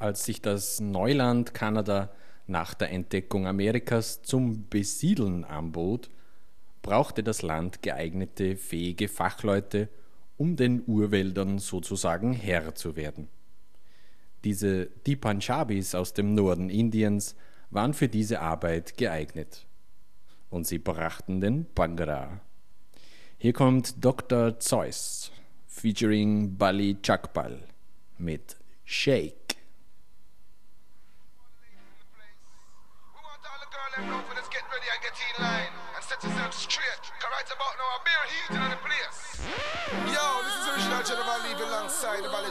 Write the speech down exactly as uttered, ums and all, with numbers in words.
Als sich das Neuland Kanada nach der Entdeckung Amerikas zum Besiedeln anbot, brauchte das Land geeignete, fähige Fachleute, um den Urwäldern sozusagen Herr zu werden. Diese die Panchabis aus dem Norden Indiens waren für diese Arbeit geeignet. Und sie brachten den Bhangra. Hier kommt Doktor Zeus, featuring Bali Chakpal mit Shake. Them know for this, get ready and get in line and set yourself straight. Cause right about now, a beer heat in the place. Yo, this is original General Leave alongside the Valley